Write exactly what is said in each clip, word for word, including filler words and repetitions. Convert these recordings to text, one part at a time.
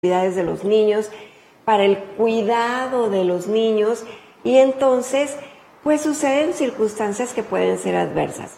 actividades de los niños, para el cuidado de los niños, y entonces pues suceden circunstancias que pueden ser adversas.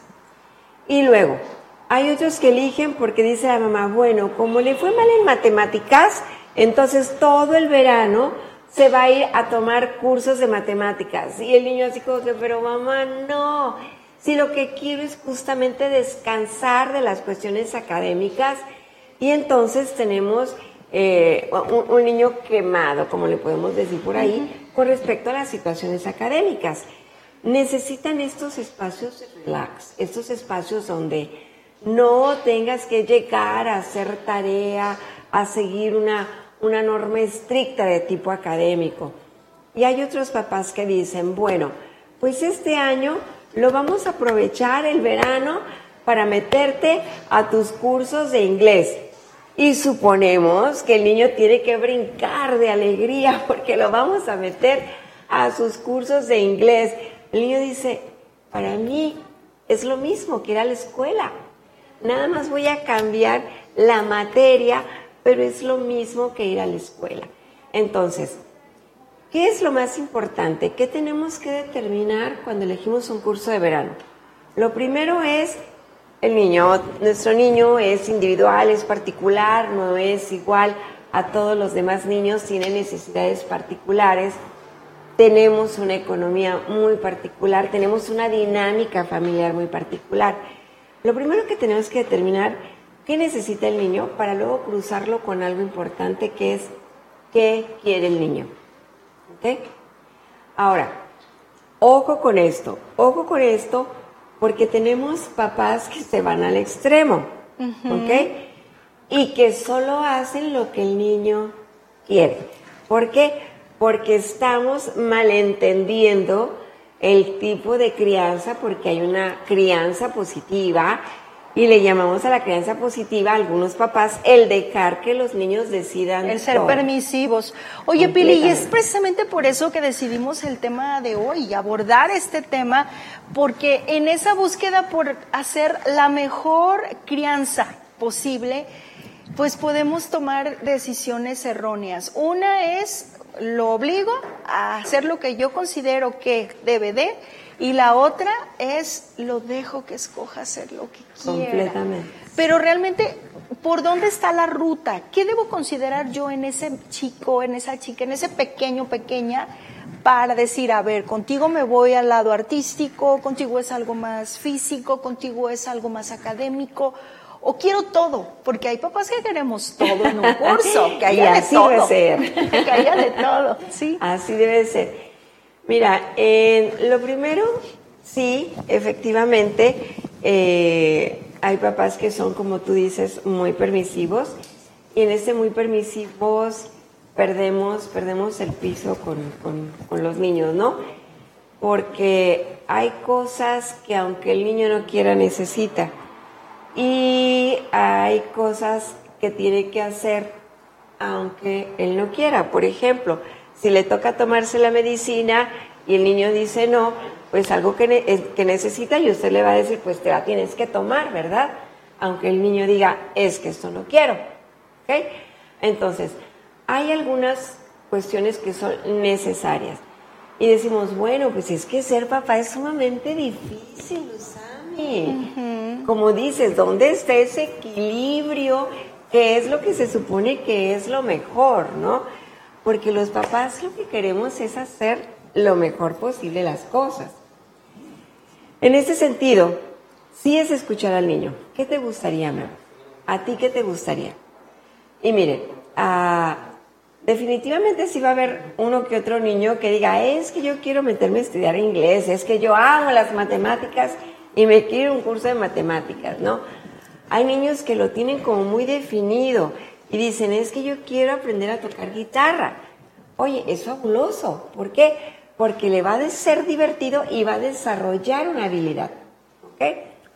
Y luego, hay otros que eligen porque dice la mamá, bueno, como le fue mal en matemáticas, entonces todo el verano se va a ir a tomar cursos de matemáticas. Y el niño así como que, pero mamá, no. Si lo que quiero es justamente descansar de las cuestiones académicas, y entonces tenemos eh, un, un niño quemado, como le podemos decir por ahí, uh-huh. con respecto a las situaciones académicas. Necesitan estos espacios de relax, estos espacios donde no tengas que llegar a hacer tarea, a seguir una, una norma estricta de tipo académico. Y hay otros papás que dicen, bueno, pues este año lo vamos a aprovechar el verano para meterte a tus cursos de inglés. Y suponemos que el niño tiene que brincar de alegría porque lo vamos a meter a sus cursos de inglés. El niño dice, para mí es lo mismo que ir a la escuela. Nada más voy a cambiar la materia, pero es lo mismo que ir a la escuela. Entonces, ¿qué es lo más importante? ¿Qué tenemos que determinar cuando elegimos un curso de verano? Lo primero es el niño. Nuestro niño es individual, es particular, no es igual a todos los demás niños, tiene necesidades particulares. Tenemos una economía muy particular, tenemos una dinámica familiar muy particular. Lo primero que tenemos que determinar qué necesita el niño para luego cruzarlo con algo importante que es qué quiere el niño. ¿Okay? Ahora, ojo con esto, ojo con esto porque tenemos papás que se van al extremo, uh-huh. ¿ok? Y que solo hacen lo que el niño quiere. ¿Por qué? Porque estamos malentendiendo el tipo de crianza, porque hay una crianza positiva, y le llamamos a la crianza positiva a algunos papás el dejar que los niños decidan el ser todo. Permisivos. Oye, Pili, y es precisamente por eso que decidimos el tema de hoy, abordar este tema, porque en esa búsqueda por hacer la mejor crianza posible, pues podemos tomar decisiones erróneas. Una es, lo obligo a hacer lo que yo considero que debe de, y la otra es, lo dejo que escoja hacer lo que quiera. Completamente. Pero realmente, ¿por dónde está la ruta? ¿Qué debo considerar yo en ese chico, en esa chica, en ese pequeño, pequeña, para decir, a ver, contigo me voy al lado artístico, contigo es algo más físico, contigo es algo más académico, o quiero todo? Porque hay papás que queremos todo en un curso, que haya de todo. Así debe ser. Que haya de todo, sí. Así debe ser. Mira, eh, lo primero, sí, efectivamente, eh, hay papás que son, como tú dices, muy permisivos, y en este muy permisivos perdemos, perdemos el piso con, con, con los niños, ¿no? Porque hay cosas que aunque el niño no quiera, necesita, y hay cosas que tiene que hacer aunque él no quiera. Por ejemplo, si le toca tomarse la medicina y el niño dice no, pues algo que, ne- que necesita, y usted le va a decir, pues te la tienes que tomar, ¿verdad? Aunque el niño diga, es que esto no quiero. ¿Ok? Entonces, hay algunas cuestiones que son necesarias. Y decimos, bueno, pues es que ser papá es sumamente difícil, Usami. Uh-huh. Como dices, ¿dónde está ese equilibrio? ¿Qué es lo que se supone que es lo mejor, no? Porque los papás lo que queremos es hacer lo mejor posible las cosas. En este sentido, sí es escuchar al niño. ¿Qué te gustaría, mi amor? ¿A ti qué te gustaría? Y miren, uh, definitivamente sí va a haber uno que otro niño que diga, es que yo quiero meterme a estudiar inglés, es que yo amo las matemáticas y me quiero ir a un curso de matemáticas, ¿no? Hay niños que lo tienen como muy definido y dicen, es que yo quiero aprender a tocar guitarra. Oye, es fabuloso. ¿Por qué? Porque le va a ser divertido y va a desarrollar una habilidad. ¿Ok?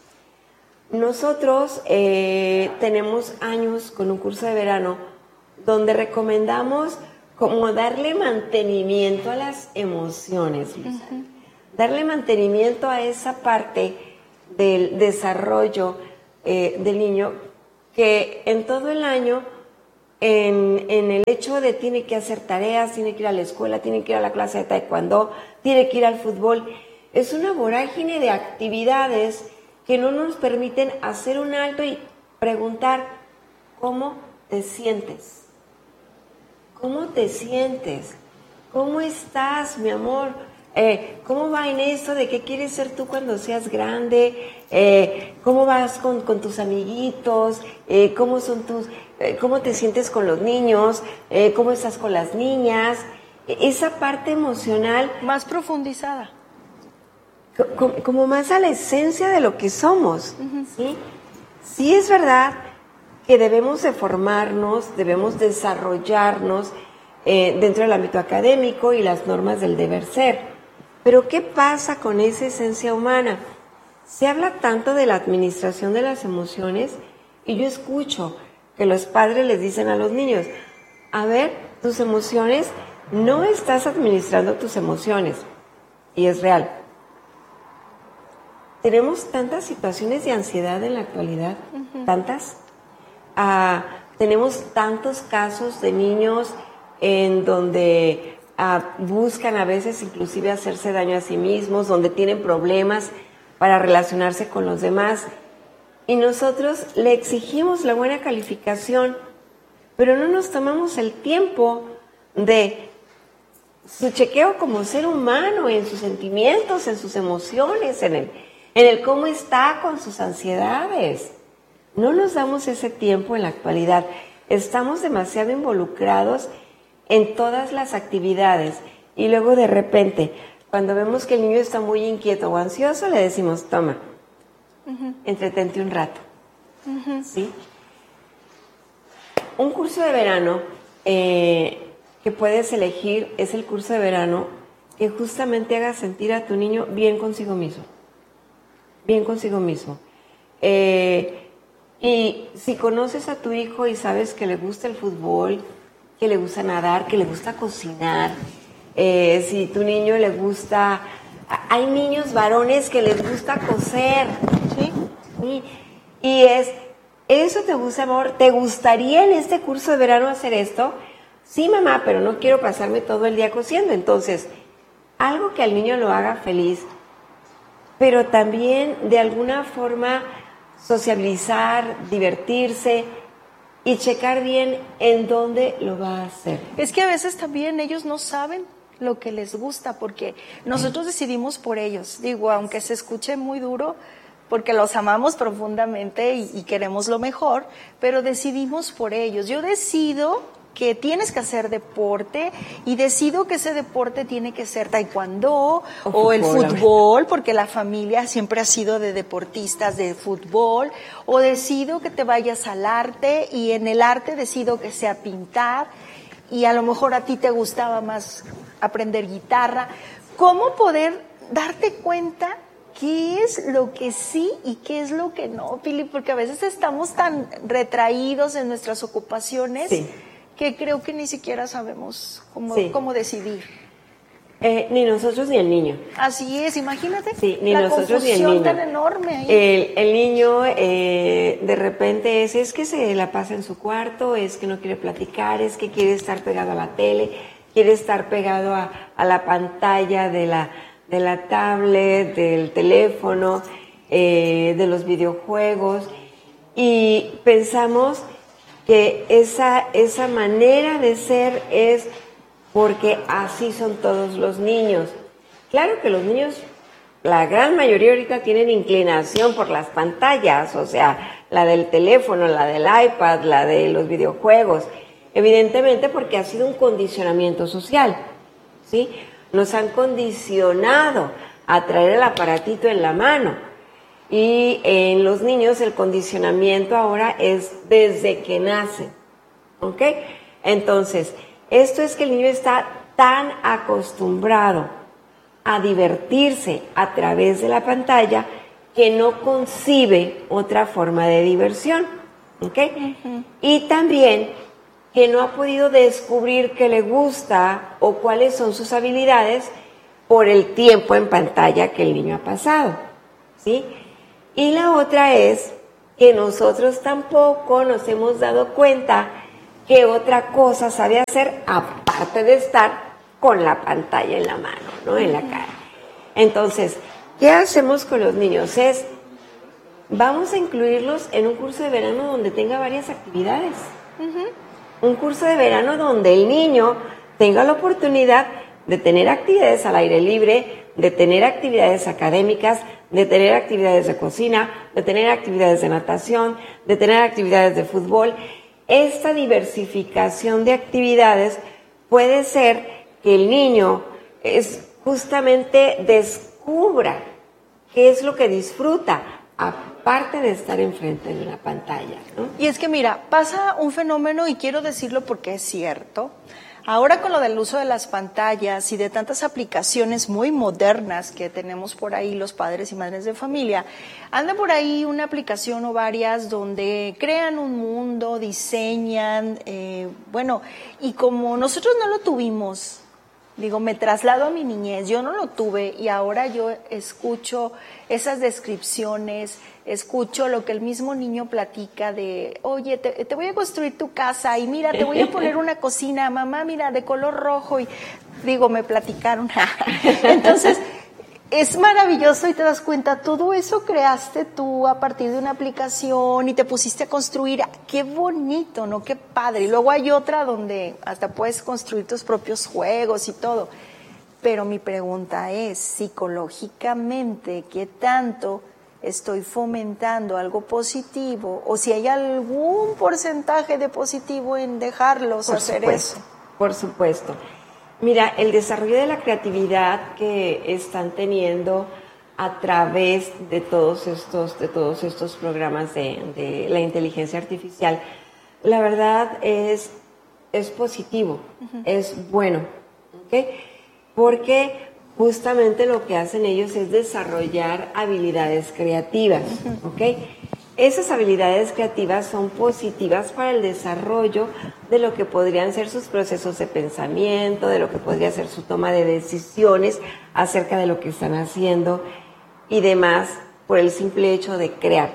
Nosotros eh, tenemos años con un curso de verano donde recomendamos como darle mantenimiento a las emociones, Lisa. Uh-huh. Darle mantenimiento a esa parte del desarrollo eh, del niño que en todo el año en, en el hecho de tiene que hacer tareas, tiene que ir a la escuela, tiene que ir a la clase de taekwondo, tiene que ir al fútbol. Es una vorágine de actividades que no nos permiten hacer un alto y preguntar, ¿cómo te sientes? ¿Cómo te sientes? ¿Cómo estás, mi amor? Eh, ¿Cómo va en esto de qué quieres ser tú cuando seas grande? Eh, ¿Cómo vas con, con tus amiguitos? Eh, ¿Cómo son tus, eh, cómo te sientes con los niños? Eh, ¿Cómo estás con las niñas? Esa parte emocional más profundizada, como, como más a la esencia de lo que somos, uh-huh. ¿sí? Sí es verdad que debemos de formarnos, debemos desarrollarnos eh, dentro del ámbito académico y las normas del deber ser. Pero ¿qué pasa con esa esencia humana? Se habla tanto de la administración de las emociones y yo escucho que los padres les dicen a los niños, a ver, tus emociones, no estás administrando tus emociones. Y es real. Tenemos tantas situaciones de ansiedad en la actualidad, uh-huh. tantas. Ah, tenemos tantos casos de niños en donde ah, buscan a veces inclusive hacerse daño a sí mismos, donde tienen problemas para relacionarse con los demás. Y nosotros le exigimos la buena calificación, pero no nos tomamos el tiempo de su chequeo como ser humano, en sus sentimientos, en sus emociones, en el, en el cómo está con sus ansiedades. No nos damos ese tiempo en la actualidad. Estamos demasiado involucrados en todas las actividades y luego de repente, cuando vemos que el niño está muy inquieto o ansioso, le decimos, toma, uh-huh. entretente un rato. Uh-huh. ¿Sí? Un curso de verano eh, que puedes elegir es el curso de verano que justamente haga sentir a tu niño bien consigo mismo. Bien consigo mismo. Eh, y si conoces a tu hijo y sabes que le gusta el fútbol, que le gusta nadar, que le gusta cocinar, eh, si tu niño le gusta... Hay niños varones que les gusta coser, ¿sí? Y, y es, ¿eso te gusta, amor? ¿Te gustaría en este curso de verano hacer esto? Sí, mamá, pero no quiero pasarme todo el día cosiendo. Entonces, algo que al niño lo haga feliz, pero también de alguna forma sociabilizar, divertirse y checar bien en dónde lo va a hacer. Es que a veces también ellos no saben lo que les gusta, porque nosotros decidimos por ellos. Digo, aunque se escuche muy duro, porque los amamos profundamente y, y queremos lo mejor, pero decidimos por ellos. Yo decido que tienes que hacer deporte y decido que ese deporte tiene que ser taekwondo o, o fútbol, el fútbol, porque la familia siempre ha sido de deportistas de fútbol, o decido que te vayas al arte y en el arte decido que sea pintar y a lo mejor a ti te gustaba más aprender guitarra. ¿Cómo poder darte cuenta qué es lo que sí y qué es lo que no, Pili? Porque a veces estamos tan retraídos en nuestras ocupaciones, sí, que creo que ni siquiera sabemos cómo, sí. cómo decidir. Eh, ni nosotros ni el niño. Así es, imagínate, sí, ni la nosotros ni el niño. tan enorme ahí. El, el niño eh, de repente es, es que se la pasa en su cuarto, es que no quiere platicar, es que quiere estar pegado a la tele, quiere estar pegado a, a la pantalla de la, de la tablet, del teléfono, eh, de los videojuegos, y pensamos que esa, esa manera de ser es porque así son todos los niños. Claro que los niños, la gran mayoría ahorita tienen inclinación por las pantallas, o sea, la del teléfono, la del iPad, la de los videojuegos, evidentemente porque ha sido un condicionamiento social, ¿sí? Nos han condicionado a traer el aparatito en la mano. Y en los niños el condicionamiento ahora es desde que nacen, ¿ok? Entonces, esto es que el niño está tan acostumbrado a divertirse a través de la pantalla que no concibe otra forma de diversión, ¿ok? Uh-huh. Y también que no ha podido descubrir qué le gusta o cuáles son sus habilidades por el tiempo en pantalla que el niño ha pasado, ¿sí? Y la otra es que nosotros tampoco nos hemos dado cuenta ¿qué otra cosa sabe hacer aparte de estar con la pantalla en la mano, ¿no? En la cara. Entonces, ¿qué hacemos con los niños? Es, vamos a incluirlos en un curso de verano donde tenga varias actividades. Uh-huh. Un curso de verano donde el niño tenga la oportunidad de tener actividades al aire libre, de tener actividades académicas, de tener actividades de cocina, de tener actividades de natación, de tener actividades de fútbol. Esta diversificación de actividades puede ser que el niño es justamente descubra qué es lo que disfruta, aparte de estar enfrente de la pantalla, ¿no? Y es que mira, pasa un fenómeno, y quiero decirlo porque es cierto. Ahora con lo del uso de las pantallas y de tantas aplicaciones muy modernas que tenemos por ahí los padres y madres de familia, anda por ahí una aplicación o varias donde crean un mundo, diseñan, eh, bueno, y como nosotros no lo tuvimos, digo, me traslado a mi niñez, yo no lo tuve y ahora yo escucho esas descripciones, escucho lo que el mismo niño platica de, oye, te, te voy a construir tu casa y mira, te voy a poner una cocina, mamá, mira, de color rojo, y digo, me platicaron. Entonces, es maravilloso y te das cuenta, todo eso creaste tú a partir de una aplicación y te pusiste a construir. Qué bonito, ¿no? Qué padre. Y luego hay otra donde hasta puedes construir tus propios juegos y todo. Pero mi pregunta es, psicológicamente, ¿qué tanto estoy fomentando algo positivo? O si hay algún porcentaje de positivo en dejarlos por hacer supuesto, eso. Por supuesto. Mira, el desarrollo de la creatividad que están teniendo a través de todos estos, de todos estos programas de, de la inteligencia artificial, la verdad es, es positivo, uh-huh. Es bueno, ¿ok? Porque justamente lo que hacen ellos es desarrollar habilidades creativas, uh-huh. ¿Ok? Esas habilidades creativas son positivas para el desarrollo de lo que podrían ser sus procesos de pensamiento, de lo que podría ser su toma de decisiones acerca de lo que están haciendo y demás, por el simple hecho de crear.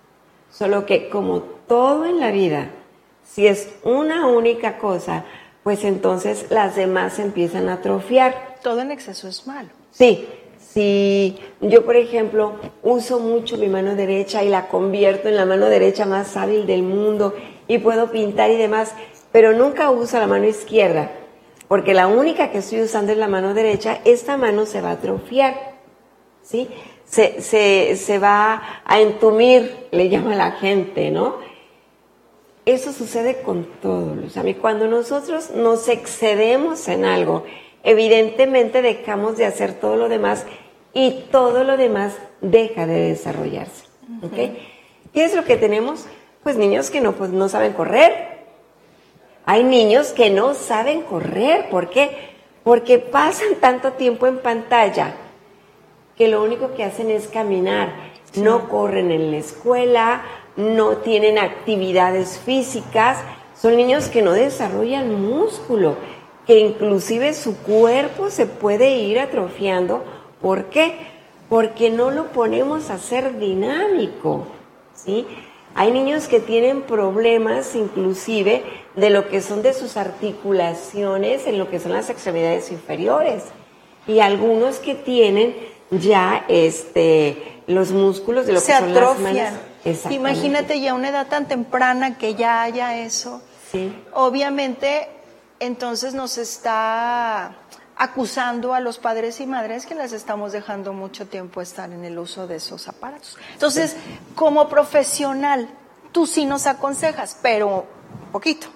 Solo que como todo en la vida, si es una única cosa, pues entonces las demás empiezan a atrofiar. Todo en exceso es malo. Sí. Si yo, por ejemplo, uso mucho mi mano derecha y la convierto en la mano derecha más hábil del mundo y puedo pintar y demás, pero nunca uso la mano izquierda, porque la única que estoy usando es la mano derecha, esta mano se va a atrofiar, ¿sí? Se, se, se va a entumir, le llama la gente, ¿no? Eso sucede con todo, Luz. A mí, cuando nosotros nos excedemos en algo, evidentemente dejamos de hacer todo lo demás y todo lo demás deja de desarrollarse, ¿ok? Uh-huh. ¿Qué es lo que tenemos? Pues niños que no, pues no saben correr. Hay niños que no saben correr. ¿Por qué? Porque pasan tanto tiempo en pantalla que lo único que hacen es caminar. Sí. No corren en la escuela, no tienen actividades físicas. Son niños que no desarrollan músculo, que inclusive su cuerpo se puede ir atrofiando. ¿Por qué? Porque no lo ponemos a ser dinámico, ¿sí? Hay niños que tienen problemas inclusive de lo que son de sus articulaciones, en lo que son las extremidades inferiores, y algunos que tienen ya este los músculos de lo se que son atrofian. Las manos. Imagínate ya a una edad tan temprana que ya haya eso. Sí. Obviamente, entonces nos está acusando a los padres y madres que les estamos dejando mucho tiempo estar en el uso de esos aparatos. Entonces, sí. Como profesional, tú sí nos aconsejas, pero poquito.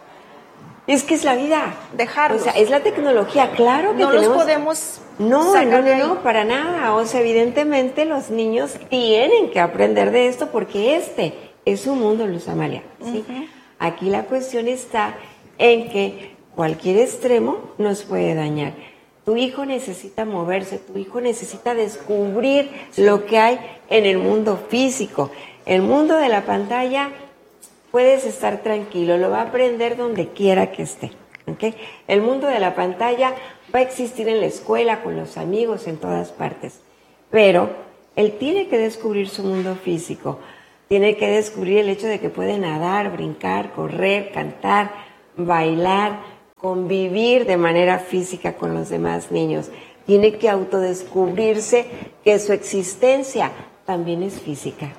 Es que es la vida. Dejarlos. O sea, es la tecnología, claro que no tenemos... los podemos No, sacar no, no, no, para nada. O sea, evidentemente los niños tienen que aprender de esto porque este es un mundo, Luz Amalia, ¿sí? Uh-huh. Aquí la cuestión está en que cualquier extremo nos puede dañar. Tu hijo necesita moverse, tu hijo necesita descubrir sí. lo que hay en el mundo físico. El mundo de la pantalla, puedes estar tranquilo, lo va a aprender donde quiera que esté, ¿okay? El mundo de la pantalla va a existir en la escuela, con los amigos, en todas partes. Pero él tiene que descubrir su mundo físico, tiene que descubrir el hecho de que puede nadar, brincar, correr, cantar, bailar, convivir de manera física con los demás niños. Tiene que autodescubrirse que su existencia también es física.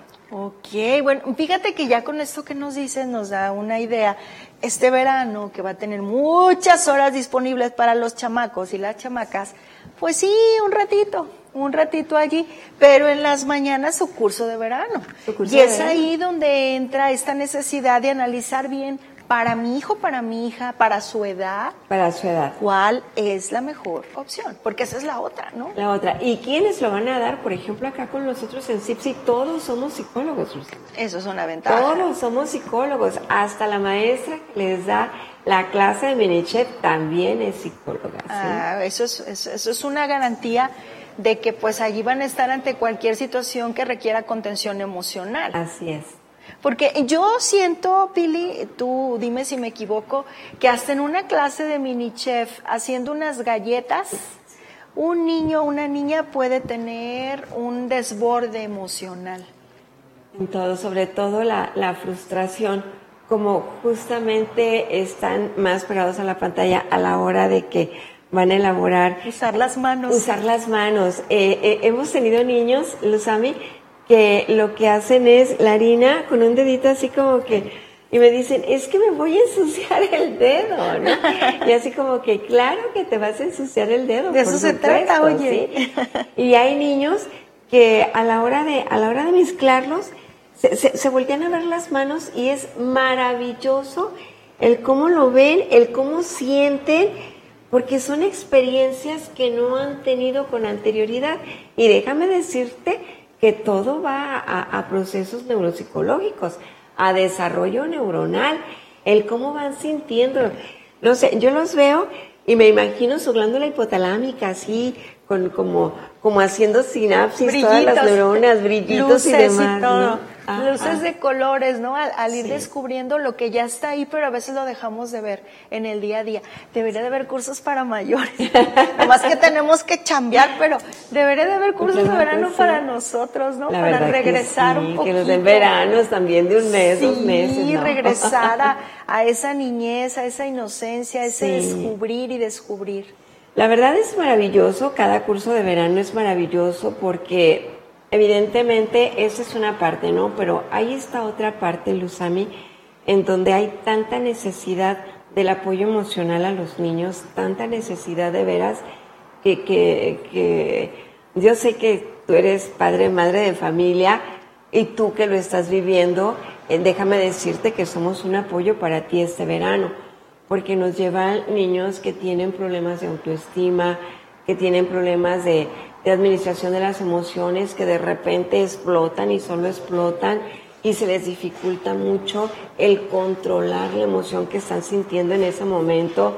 Ok, bueno, fíjate que ya con esto que nos dices nos da una idea. Este verano, que va a tener muchas horas disponibles para los chamacos y las chamacas, pues sí, un ratito, un ratito allí, pero en las mañanas su curso de verano. Su curso y de es verano. ahí donde entra esta necesidad de analizar bien para mi hijo, para mi hija, para su edad, Para su edad. cuál es la mejor opción, porque esa es la otra, ¿no? La otra. ¿Y quiénes lo van a dar? Por ejemplo, acá con nosotros en CIPSI, todos somos psicólogos, Lucía. Eso es una ventaja. Todos somos psicólogos. Hasta la maestra que les da la clase de Minichef también es psicóloga. ¿sí? Ah, eso es, eso, eso es una garantía de que pues allí van a estar ante cualquier situación que requiera contención emocional. Así es. Porque yo siento, Pili, tú dime si me equivoco, que hasta en una clase de mini chef haciendo unas galletas, un niño o una niña puede tener un desborde emocional. En todo, sobre todo la, la frustración, como justamente están más pegados a la pantalla a la hora de que van a elaborar. Usar las manos. Usar las manos. Eh, eh, hemos tenido niños, Luzami, que lo que hacen es la harina con un dedito así como que, y me dicen, es que me voy a ensuciar el dedo, ¿no? Y así como que, claro que te vas a ensuciar el dedo. De eso por se supuesto, trata, oye. ¿sí? Y hay niños que a la hora de, a la hora de mezclarlos, se, se, se voltean a ver las manos y es maravilloso el cómo lo ven, el cómo sienten, porque son experiencias que no han tenido con anterioridad. Y déjame decirte que todo va a, a procesos neuropsicológicos, a desarrollo neuronal, el cómo van sintiendo. No sé, yo los veo y me imagino su glándula hipotalámica así, con como, como haciendo sinapsis, Brillitos, todas las neuronas, brillitos luces y demás. y todo. ¿no? Ajá. Luces de colores, ¿no? Al, al ir Sí. descubriendo lo que ya está ahí, pero a veces lo dejamos de ver en el día a día. Debería de haber cursos para mayores. Nomás que tenemos que chambear, pero debería de haber cursos Claro de verano que sí. para nosotros, ¿no? La para verdad que regresar sí, un poquito. que nos den veranos también de un mes, sí, dos meses. ¿no? regresar a, a esa niñez, a esa inocencia, a ese Sí. descubrir y descubrir. La verdad es maravilloso, cada curso de verano es maravilloso porque evidentemente esa es una parte, ¿no? Pero ahí está otra parte, Luzami, en donde hay tanta necesidad del apoyo emocional a los niños, tanta necesidad de veras que, que, que yo sé que tú eres padre, madre de familia y tú que lo estás viviendo, eh, déjame decirte que somos un apoyo para ti este verano, porque nos llevan niños que tienen problemas de autoestima, que tienen problemas de, de administración de las emociones, que de repente explotan y solo explotan y se les dificulta mucho el controlar la emoción que están sintiendo en ese momento.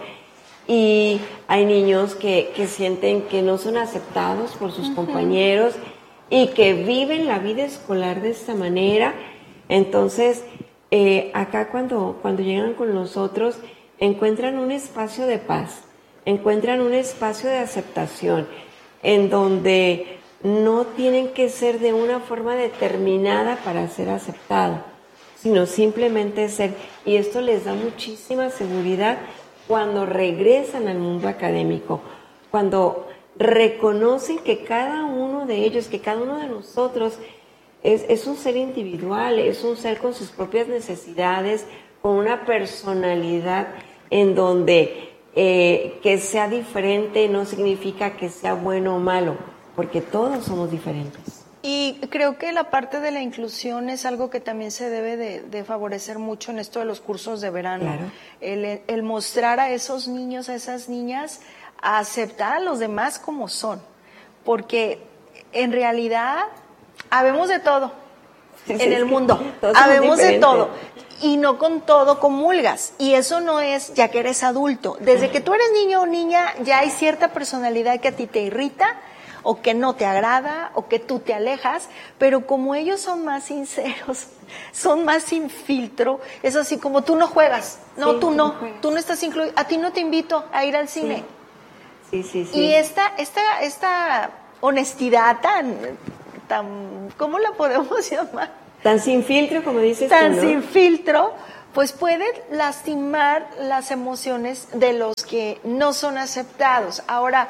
Y hay niños que, que sienten que no son aceptados por sus uh-huh. compañeros y que viven la vida escolar de esta manera. Entonces, eh, acá cuando, cuando llegan con nosotros, encuentran un espacio de paz, encuentran un espacio de aceptación, en donde no tienen que ser de una forma determinada para ser aceptado, sino simplemente ser, y esto les da muchísima seguridad cuando regresan al mundo académico, cuando reconocen que cada uno de ellos, que cada uno de nosotros es, es un ser individual, es un ser con sus propias necesidades, con una personalidad en donde eh, que sea diferente no significa que sea bueno o malo, porque todos somos diferentes. Y creo que la parte de la inclusión es algo que también se debe de, de favorecer mucho en esto de los cursos de verano. Claro. El, el mostrar a esos niños, a esas niñas, a aceptar a los demás como son, porque en realidad habemos de todo sí, en sí, el mundo, todos habemos de todo. Y no con todo comulgas. Y eso no es ya que eres adulto. Desde que tú eres niño o niña, ya hay cierta personalidad que a ti te irrita, o que no te agrada, o que tú te alejas, pero como ellos son más sinceros, son más sin filtro, es así como tú no juegas, no, sí, tú no, no tú no estás incluido, a ti no te invito a ir al cine. Sí, sí, sí. sí. Y esta, esta, esta honestidad tan, tan, ¿cómo la podemos llamar? Tan sin filtro, como dices Tan tú, ¿no? sin filtro, pues puede lastimar las emociones de los que no son aceptados. Ahora,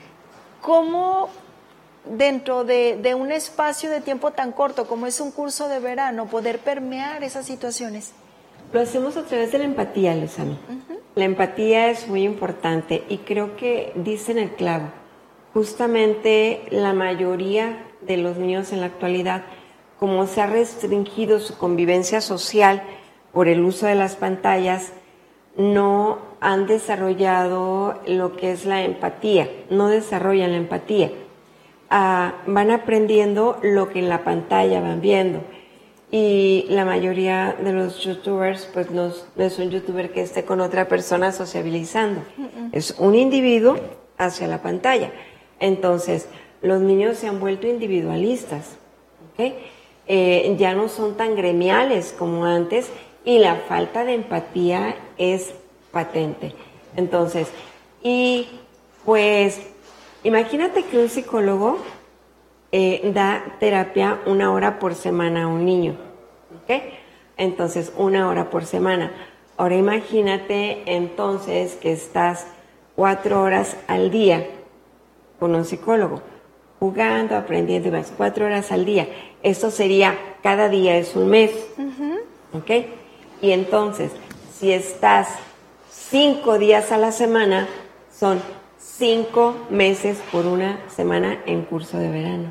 ¿cómo dentro de, de un espacio de tiempo tan corto como es un curso de verano poder permear esas situaciones? Lo hacemos a través de la empatía, Luzami. Uh-huh. La empatía es muy importante y creo que dicen el clavo. Justamente la mayoría de los niños en la actualidad, como se ha restringido su convivencia social por el uso de las pantallas, no han desarrollado lo que es la empatía, no desarrollan la empatía. Ah, van aprendiendo lo que en la pantalla van viendo. Y la mayoría de los youtubers, pues no, no es un youtuber que esté con otra persona sociabilizando. Uh-uh. Es un individuo hacia la pantalla. Entonces, los niños se han vuelto individualistas, ¿okay? Eh, ya no son tan gremiales como antes y la falta de empatía es patente. Entonces, y pues, imagínate que un psicólogo eh, da terapia una hora por semana a un niño, ¿ok? Entonces, una hora por semana. Ahora imagínate entonces que estás cuatro horas al día con un psicólogo, jugando, aprendiendo y más, cuatro horas al día. Eso sería, cada día es un mes, uh-huh. ¿ok? Y entonces, si estás cinco días a la semana, son cinco meses por una semana en curso de verano.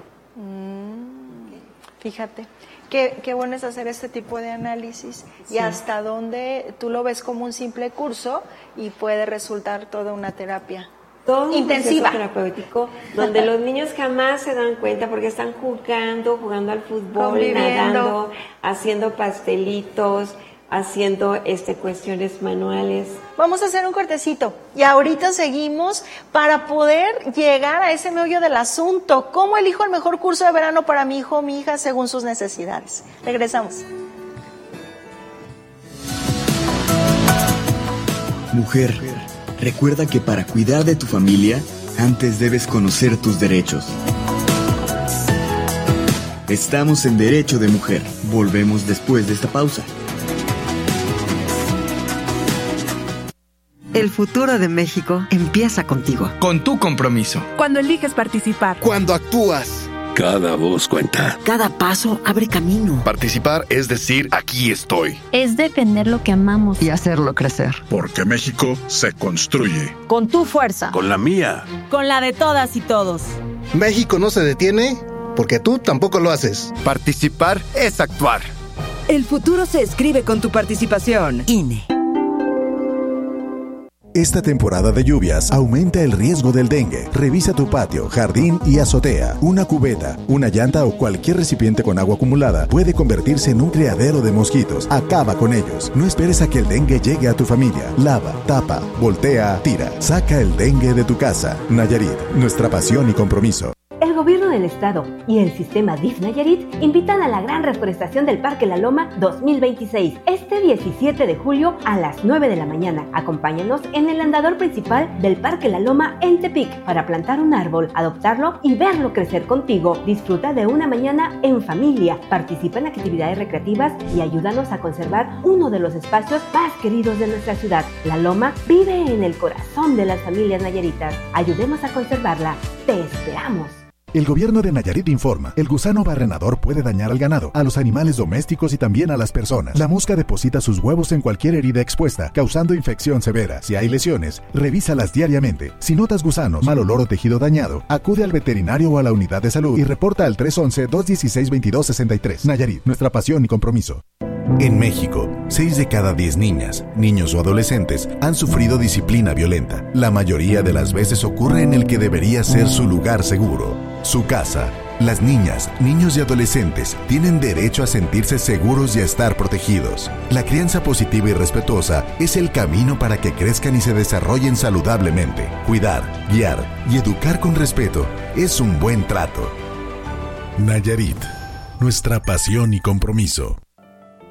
Mm, fíjate, qué, qué bueno es hacer este tipo de análisis, sí. Y hasta dónde tú lo ves como un simple curso y puede resultar toda una terapia. Todo un intensiva, proceso terapéutico donde los niños jamás se dan cuenta porque están jugando, jugando al fútbol, nadando, haciendo pastelitos, haciendo este cuestiones manuales. Vamos a hacer un cortecito y ahorita seguimos para poder llegar a ese meollo del asunto. ¿Cómo elijo el mejor curso de verano para mi hijo o mi hija según sus necesidades? Regresamos. Mujer, recuerda que para cuidar de tu familia, antes debes conocer tus derechos. Estamos en Derecho de Mujer. Volvemos después de esta pausa. El futuro de México empieza contigo. Con tu compromiso. Cuando eliges participar. Cuando actúas. Cada voz cuenta. Cada paso abre camino. Participar es decir, aquí estoy. Es defender lo que amamos. Y hacerlo crecer. Porque México se construye. Con tu fuerza. Con la mía. Con la de todas y todos. México no se detiene porque tú tampoco lo haces. Participar es actuar. El futuro se escribe con tu participación. I N E. Esta temporada de lluvias aumenta el riesgo del dengue. Revisa tu patio, jardín y azotea. Una cubeta, una llanta o cualquier recipiente con agua acumulada puede convertirse en un criadero de mosquitos. Acaba con ellos. No esperes a que el dengue llegue a tu familia. Lava, tapa, voltea, tira. Saca el dengue de tu casa. Nayarit, nuestra pasión y compromiso. El Gobierno del Estado y el Sistema D I F Nayarit invitan a la gran reforestación del Parque La Loma dos mil veintiséis, este diecisiete de julio a las nueve de la mañana. Acompáñanos en el andador principal del Parque La Loma en Tepic para plantar un árbol, adoptarlo y verlo crecer contigo. Disfruta de una mañana en familia, participa en actividades recreativas y ayúdanos a conservar uno de los espacios más queridos de nuestra ciudad. La Loma vive en el corazón de las familias nayaritas. Ayudemos a conservarla. Te esperamos. El gobierno de Nayarit informa, el gusano barrenador puede dañar al ganado, a los animales domésticos y también a las personas. La mosca deposita sus huevos en cualquier herida expuesta, causando infección severa. Si hay lesiones, revísalas diariamente. Si notas gusanos, mal olor o tejido dañado, acude al veterinario o a la unidad de salud y reporta al tres once, dos dieciséis, veintidós sesenta y tres. Nayarit, nuestra pasión y compromiso. En México, seis de cada diez niñas, niños o adolescentes han sufrido disciplina violenta. La mayoría de las veces ocurre en el que debería ser su lugar seguro, su casa. Las niñas, niños y adolescentes tienen derecho a sentirse seguros y a estar protegidos. La crianza positiva y respetuosa es el camino para que crezcan y se desarrollen saludablemente. Cuidar, guiar y educar con respeto es un buen trato. Nayarit, nuestra pasión y compromiso.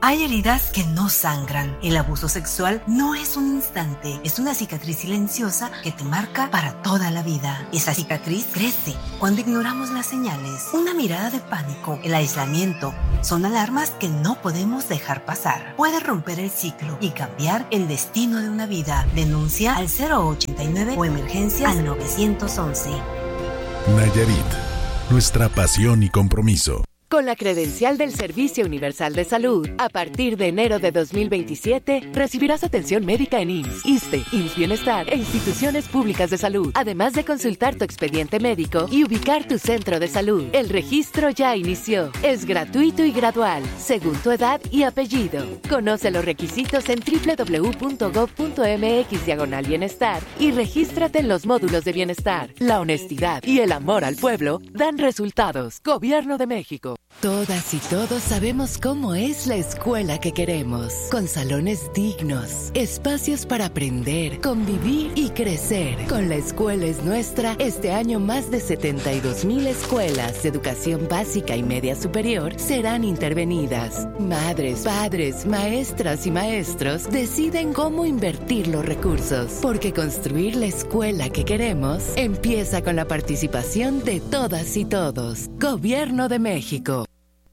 Hay heridas que no sangran. El abuso sexual no es un instante, es una cicatriz silenciosa que te marca para toda la vida. Esa cicatriz crece cuando ignoramos las señales. Una mirada de pánico, el aislamiento, son alarmas que no podemos dejar pasar. Puede romper el ciclo y cambiar el destino de una vida. Denuncia al cero ochenta y nueve o emergencias al nueve once. Nayarit, nuestra pasión y compromiso. Con la credencial del Servicio Universal de Salud, a partir de enero de dos mil veintisiete, recibirás atención médica en I M S S, ISSSTE, I M S S Bienestar e instituciones públicas de salud, además de consultar tu expediente médico y ubicar tu centro de salud. El registro ya inició. Es gratuito y gradual, según tu edad y apellido. Conoce los requisitos en doble u doble u doble u punto gob punto eme equis diagonal bienestar y regístrate en los módulos de bienestar. La honestidad y el amor al pueblo dan resultados. Gobierno de México. Todas y todos sabemos cómo es la escuela que queremos, con salones dignos, espacios para aprender, convivir y crecer. Con La Escuela es Nuestra, este año más de setenta y dos mil escuelas de educación básica y media superior serán intervenidas. Madres, padres, maestras y maestros deciden cómo invertir los recursos, porque construir la escuela que queremos empieza con la participación de todas y todos. Gobierno de México.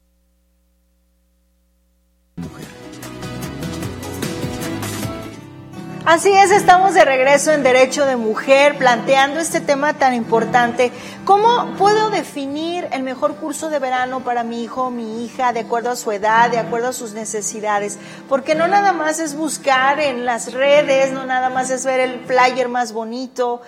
Así es, estamos de regreso en Derecho de Mujer, planteando este tema tan importante. ¿Cómo puedo definir el mejor curso de verano para mi hijo o mi hija, de acuerdo a su edad, de acuerdo a sus necesidades? Porque no nada más es buscar en las redes, no nada más es ver el flyer más bonito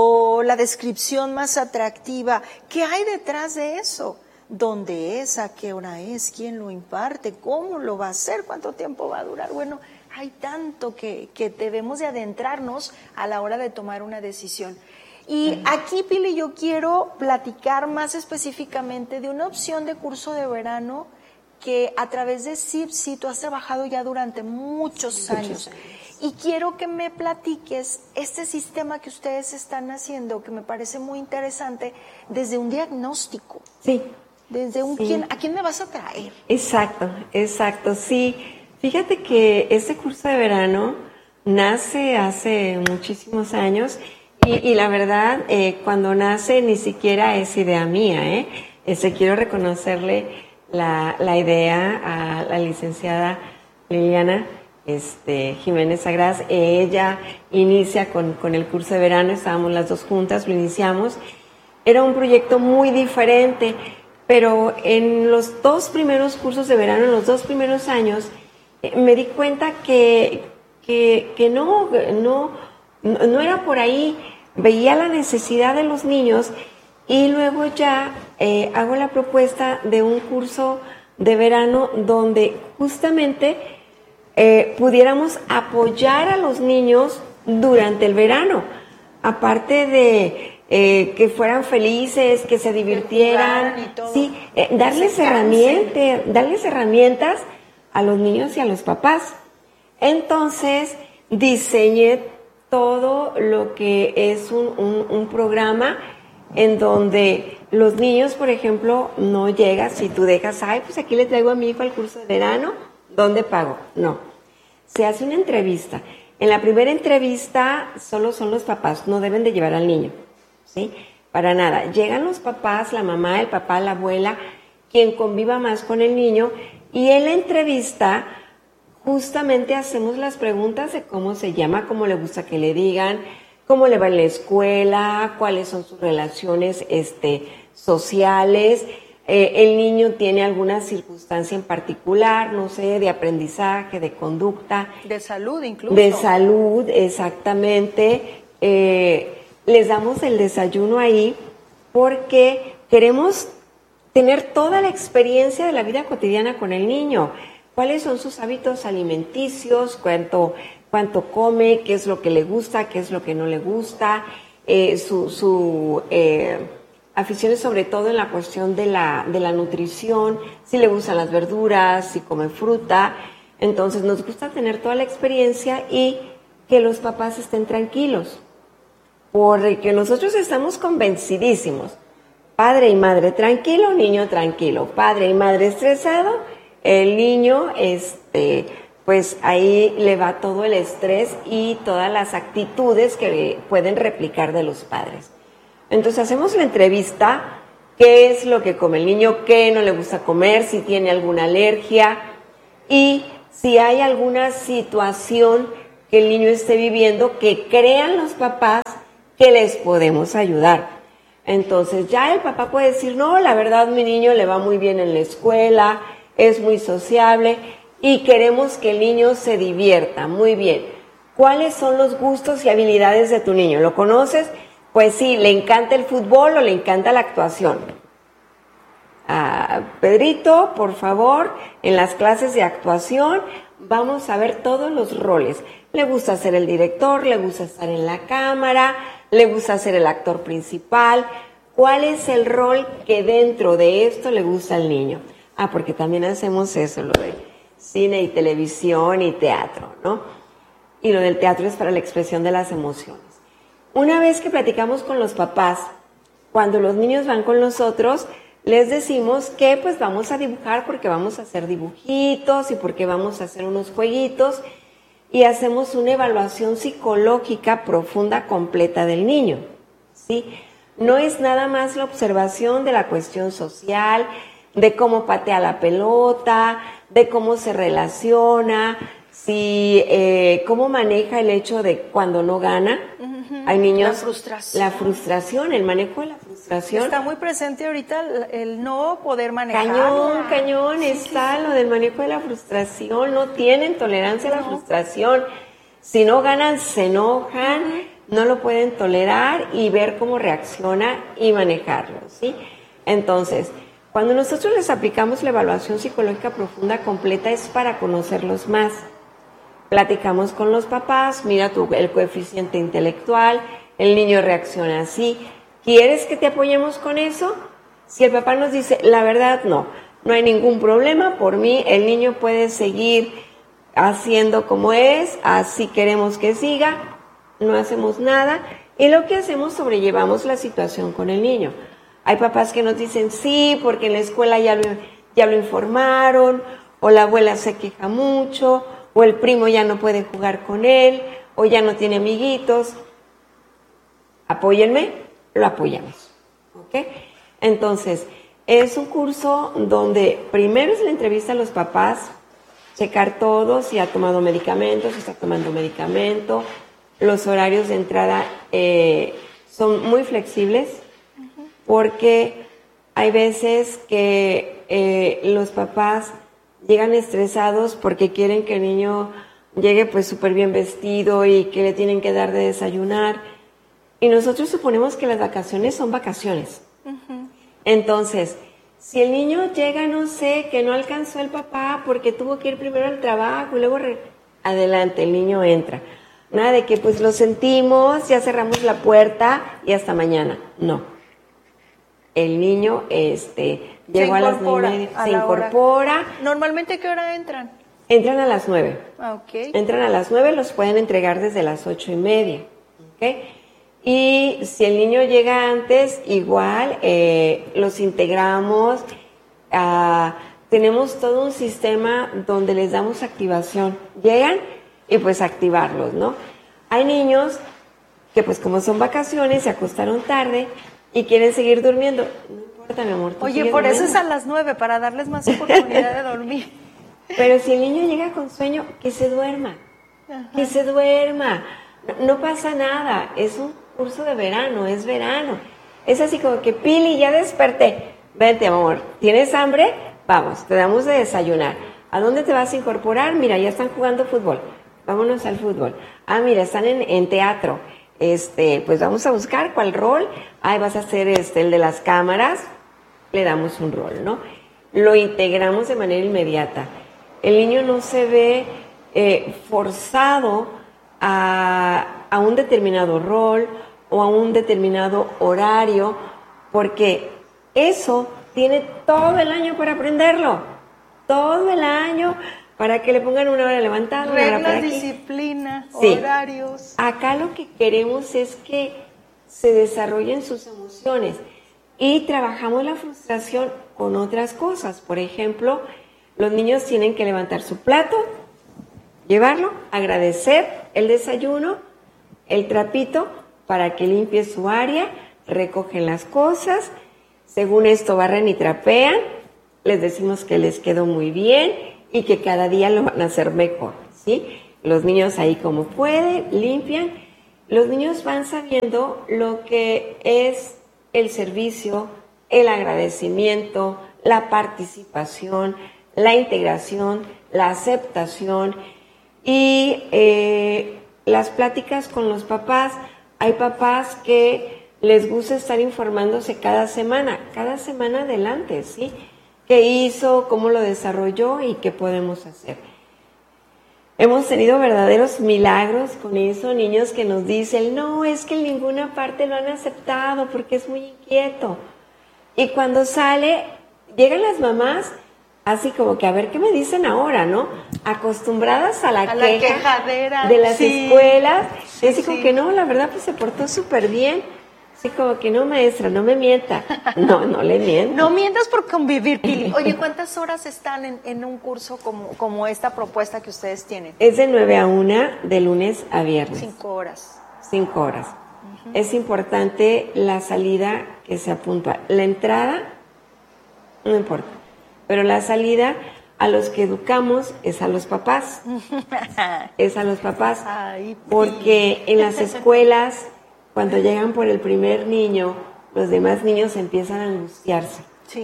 o la descripción más atractiva. ¿Qué hay detrás de eso? ¿Dónde es? ¿A qué hora es? ¿Quién lo imparte? ¿Cómo lo va a hacer? ¿Cuánto tiempo va a durar? Bueno, hay tanto que, que debemos de adentrarnos a la hora de tomar una decisión. Y aquí, Pili, yo quiero platicar más específicamente de una opción de curso de verano que a través de S I P S I tú has trabajado ya durante muchos años. Y quiero que me platiques este sistema que ustedes están haciendo, que me parece muy interesante, desde un diagnóstico. Sí. Desde un sí. quién, ¿a quién me vas a traer? Exacto, exacto, sí. Fíjate que este curso de verano nace hace muchísimos años y, y la verdad, eh, cuando nace ni siquiera es idea mía, ¿eh? Este, quiero reconocerle la, la idea a la licenciada Liliana este, Jiménez Sagraz. Ella inicia con, con el curso de verano, estábamos las dos juntas, lo iniciamos. Era un proyecto muy diferente, pero en los dos primeros cursos de verano, en los dos primeros años, me di cuenta que, que, que no, no, no era por ahí. Veía la necesidad de los niños y luego ya eh, hago la propuesta de un curso de verano donde justamente eh, pudiéramos apoyar a los niños durante el verano. Aparte de eh, que fueran felices, que se divirtieran, y todo. Sí, eh, darles herramientas, darles herramientas a los niños y a los papás. Entonces diseñé todo lo que es un, un, un programa en donde los niños, por ejemplo, no llegas y tú dejas, ay, pues aquí le traigo a mi hijo al curso de verano, ¿dónde pago? No, se hace una entrevista. En la primera entrevista solo son los papás, no deben de llevar al niño, ¿sí? Para nada. Llegan los papás, la mamá, el papá, la abuela, quien conviva más con el niño. Y en la entrevista justamente hacemos las preguntas de cómo se llama, cómo le gusta que le digan, cómo le va en la escuela, cuáles son sus relaciones este, sociales, eh, el niño tiene alguna circunstancia en particular, no sé, de aprendizaje, de conducta. De salud incluso. De salud, exactamente. Eh, les damos el desayuno ahí porque queremos tener toda la experiencia de la vida cotidiana con el niño. ¿Cuáles son sus hábitos alimenticios? ¿Cuánto, cuánto come? ¿Qué es lo que le gusta? ¿Qué es lo que no le gusta? Eh, su su eh, aficiones sobre todo en la cuestión de la, de la nutrición, si le gustan las verduras, si come fruta. Entonces nos gusta tener toda la experiencia y que los papás estén tranquilos. Porque nosotros estamos convencidísimos. Padre y madre tranquilo, niño tranquilo. Padre y madre estresado, el niño, este, pues ahí le va todo el estrés y todas las actitudes que pueden replicar de los padres. Entonces hacemos la entrevista, qué es lo que come el niño, qué no le gusta comer, si tiene alguna alergia y si hay alguna situación que el niño esté viviendo que crean los papás que les podemos ayudar. Entonces ya el papá puede decir, no, la verdad mi niño le va muy bien en la escuela, es muy sociable y queremos que el niño se divierta. Muy bien. ¿Cuáles son los gustos y habilidades de tu niño? ¿Lo conoces? Pues sí, le encanta el fútbol o le encanta la actuación. Ah, Pedrito, por favor, en las clases de actuación vamos a ver todos los roles. Le gusta ser el director, le gusta estar en la cámara, le gusta ser el actor principal. ¿Cuál es el rol que dentro de esto le gusta al niño? Ah, porque también hacemos eso, lo de cine y televisión y teatro, ¿no? Y lo del teatro es para la expresión de las emociones. Una vez que platicamos con los papás, cuando los niños van con nosotros, les decimos que pues vamos a dibujar porque vamos a hacer dibujitos y porque vamos a hacer unos jueguitos y hacemos una evaluación psicológica profunda, completa del niño, ¿sí? No es nada más la observación de la cuestión social, de cómo patea la pelota, de cómo se relaciona, si eh, cómo maneja el hecho de cuando no gana. Uh-huh. Hay niños... La frustración. La frustración, el manejo de la frustración. Está muy presente ahorita el, el no poder manejar. Cañón, cañón, sí, está sí, sí. Lo del manejo de la frustración. No tienen tolerancia no. a la frustración. Si no ganan, se enojan, uh-huh. no lo pueden tolerar y ver cómo reacciona y manejarlo, ¿sí? Entonces, cuando nosotros les aplicamos la evaluación psicológica profunda completa es para conocerlos más. Platicamos con los papás, mira tu, el coeficiente intelectual, el niño reacciona así. ¿Quieres que te apoyemos con eso? Si el papá nos dice, la verdad no, no hay ningún problema, por mí el niño puede seguir haciendo como es, así queremos que siga, no hacemos nada y lo que hacemos sobrellevamos la situación con el niño. Hay papás que nos dicen sí, porque en la escuela ya lo, ya lo informaron, o la abuela se queja mucho, o el primo ya no puede jugar con él, o ya no tiene amiguitos. Apóyenme, lo apoyamos. ¿Ok? Entonces, es un curso donde primero es la entrevista a los papás, checar todo, si ha tomado medicamentos, si está tomando medicamento. Los horarios de entrada eh, son muy flexibles, porque hay veces que eh, los papás llegan estresados porque quieren que el niño llegue pues súper bien vestido y que le tienen que dar de desayunar. Y nosotros suponemos que las vacaciones son vacaciones. Uh-huh. Entonces, si el niño llega, no sé, que no alcanzó el papá porque tuvo que ir primero al trabajo y luego re- adelante, el niño entra. Nada de que pues lo sentimos, ya cerramos la puerta y hasta mañana. No. El niño este llegó a las nueve y media, se incorpora. Hora. ¿Normalmente qué hora entran? Entran a las nueve. Ah, ok. Entran a las nueve, los pueden entregar desde las ocho y media. ¿Ok? Y si el niño llega antes, igual eh, los integramos. Uh, tenemos todo un sistema donde les damos activación. Llegan y pues activarlos, ¿no? Hay niños que pues como son vacaciones, se acostaron tarde y quieren seguir durmiendo. No importa, mi amor. Oye, por durmiendo. Eso es a las nueve, para darles más oportunidad de dormir. Pero si el niño llega con sueño, que se duerma. Ajá. Que se duerma. No, no pasa nada. Es un curso de verano, es verano. Es así como que, Pili, ya desperté. Vente, amor. ¿Tienes hambre? Vamos, te damos de desayunar. ¿A dónde te vas a incorporar? Mira, ya están jugando fútbol. Vámonos al fútbol. Ah, mira, están en, en teatro. Este, pues vamos a buscar cuál rol. Ahí vas a hacer este, el de las cámaras. Le damos un rol, ¿no? Lo integramos de manera inmediata. El niño no se ve eh, forzado a, a un determinado rol o a un determinado horario, porque eso tiene todo el año para aprenderlo. Todo el año para que le pongan una hora levantada, una hora para aquí. Disciplina, sí. Horarios. Acá lo que queremos es que se desarrollen sus emociones y trabajamos la frustración con otras cosas. Por ejemplo, Los niños tienen que levantar su plato, llevarlo, agradecer el desayuno, el trapito para que limpie su área, recogen las cosas, según esto barren y trapean, les decimos que les quedó muy bien y que cada día lo van a hacer mejor, ¿sí? Los niños ahí como pueden, limpian. Los niños van sabiendo lo que es el servicio, el agradecimiento, la participación, la integración, la aceptación y eh, las pláticas con los papás. Hay papás que les gusta estar informándose cada semana, cada semana adelante, ¿sí? ¿Qué hizo? ¿Cómo lo desarrolló? ¿Y qué podemos hacer? Hemos tenido verdaderos milagros con eso, niños que nos dicen, no, es que en ninguna parte lo han aceptado porque es muy inquieto. Y cuando sale, llegan las mamás así como que a ver qué me dicen ahora, ¿no? Acostumbradas a la, a queja la quejadera de las sí. escuelas. Sí, y así sí. como que no, la verdad pues se portó súper bien. Así como que no, maestra, no me mienta. No, no le miento. No mientas por convivir, Pili. Oye, ¿cuántas horas están en, en un curso como, como esta propuesta que ustedes tienen? Es de nueve a una, de lunes a viernes. Cinco horas. Cinco horas. Uh-huh. Es importante la salida que sea puntual. La entrada, no importa. Pero la salida, a los que educamos, es a los papás. Es a los papás. Ay, porque en las escuelas, cuando llegan por el primer niño, los demás niños empiezan a angustiarse. Sí. Sí.